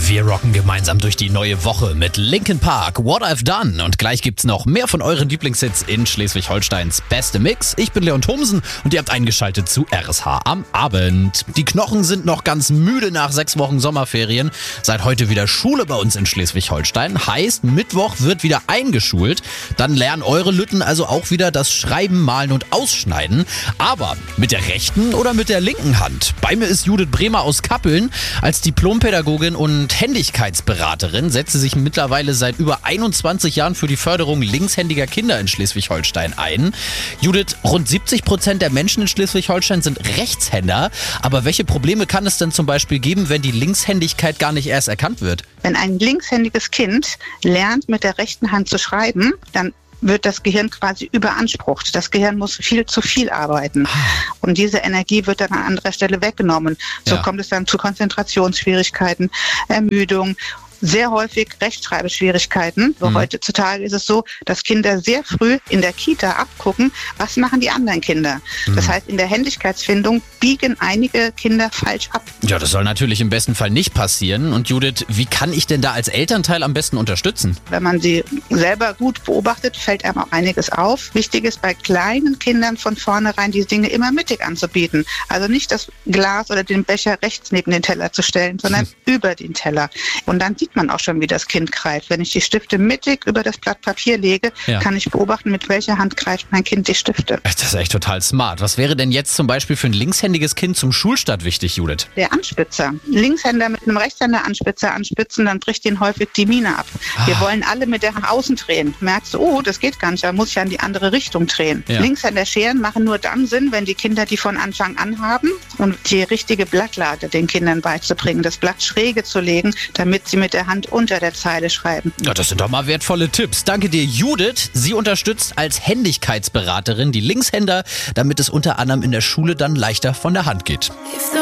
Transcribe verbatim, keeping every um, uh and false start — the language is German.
Wir rocken gemeinsam durch die neue Woche mit Linkin Park, What I've Done. Und gleich gibt's noch mehr von euren Lieblingshits in Schleswig-Holsteins beste Mix. Ich bin Leon Thomsen und ihr habt eingeschaltet zu R S H am Abend. Die Knochen sind noch ganz müde nach sechs Wochen Sommerferien. Seit heute wieder Schule bei uns in Schleswig-Holstein. Heißt, Mittwoch wird wieder eingeschult. Dann lernen eure Lütten also auch wieder das Schreiben, Malen und Ausschneiden. Aber mit der rechten oder mit der linken Hand? Bei mir ist Judith Bremer aus Kappeln. Als Diplompädagogin und Händigkeitsberaterin setzt sie sich mittlerweile seit über einundzwanzig Jahren für die Förderung linkshändiger Kinder in Schleswig-Holstein ein. Judith, rund siebzig Prozent der Menschen in Schleswig-Holstein sind Rechtshänder. Aber welche Probleme kann es denn zum Beispiel geben, wenn die Linkshändigkeit gar nicht erst erkannt wird? Wenn ein linkshändiges Kind lernt, mit der rechten Hand zu schreiben, dann wird das Gehirn quasi überansprucht. Das Gehirn muss viel zu viel arbeiten. Und diese Energie wird dann an anderer Stelle weggenommen. So ja. kommt es dann zu Konzentrationsschwierigkeiten, Ermüdung, sehr häufig Rechtschreibschwierigkeiten. Mhm. Heutzutage ist es so, dass Kinder sehr früh in der Kita abgucken, was machen die anderen Kinder. Mhm. Das heißt, in der Händigkeitsfindung biegen einige Kinder falsch ab. Ja, das soll natürlich im besten Fall nicht passieren. Und Judith, wie kann ich denn da als Elternteil am besten unterstützen? Wenn man sie selber gut beobachtet, fällt einem auch einiges auf. Wichtig ist bei kleinen Kindern von vornherein die Dinge immer mittig anzubieten. Also nicht das Glas oder den Becher rechts neben den Teller zu stellen, sondern mhm. über den Teller. Und dann sieht man auch schon, wie das Kind greift. Wenn ich die Stifte mittig über das Blatt Papier lege, ja. kann ich beobachten, mit welcher Hand greift mein Kind die Stifte. Das ist echt total smart. Was wäre denn jetzt zum Beispiel für ein linkshändiges Kind zum Schulstart wichtig, Judith? Der Anspitzer. Linkshänder mit einem Rechtshänder Anspitzer anspitzen, dann bricht ihnen häufig die Miene ab. Ah. Wir wollen alle mit der Hand außen drehen. Merkst du, oh, das geht gar nicht, da muss ich ja in die andere Richtung drehen. Ja. Linkshänder scheren machen nur dann Sinn, wenn die Kinder die von Anfang an haben und die richtige Blattlage den Kindern beizubringen, das Blatt schräge zu legen, damit sie mit der Hand unter der Zeile schreiben. Ja, das sind doch mal wertvolle Tipps. Danke dir, Judith. Sie unterstützt als Händigkeitsberaterin die Linkshänder, damit es unter anderem in der Schule dann leichter von der Hand geht.